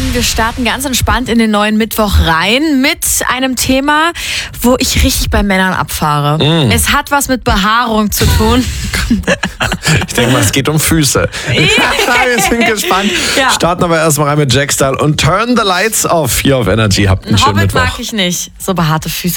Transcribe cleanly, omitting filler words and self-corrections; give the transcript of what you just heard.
Wir starten ganz entspannt in den neuen Mittwoch rein mit einem Thema, wo ich richtig bei Männern abfahre. Es hat was mit Behaarung zu tun. Ich denke mal, es geht um Füße. Wir sind gespannt. Ja. Starten aber erstmal rein mit Jack Style und Turn the Lights Off hier auf Energy. Habt einen Ein schönen Hobbit Mittwoch. mag ich nicht. So behaarte Füße.